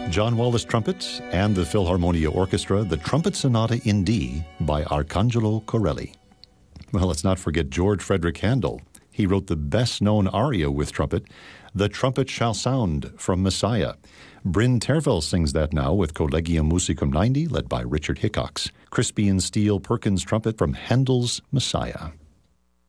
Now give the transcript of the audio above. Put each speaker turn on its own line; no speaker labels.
John Wallace Trumpet and the Philharmonia Orchestra, the Trumpet Sonata in D by Arcangelo Corelli. Well, let's not forget George Frederick Handel. He wrote the best-known aria with trumpet, The Trumpet Shall Sound from Messiah. Bryn Terfel sings that now with Collegium Musicum 90, led by Richard Hickox. Crispy and Steel Perkins trumpet from Handel's Messiah.